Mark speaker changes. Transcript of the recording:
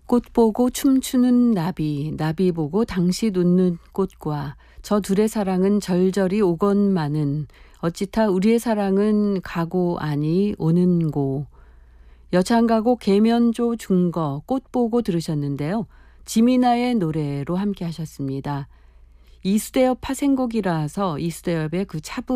Speaker 1: 꽃 보고 춤추는 나비, 나비 보고 당시 웃는 꽃과 저 둘의 사랑은 절절히 오건마는 어찌타 우리의 사랑은 가고 아니 오는고. 여창가곡 계면조 중거 꽃 보고 들으셨는데요. 지미나의 노래로 함께 하셨습니다. 이수대엽 파생곡이라서 이수대엽의 그 차분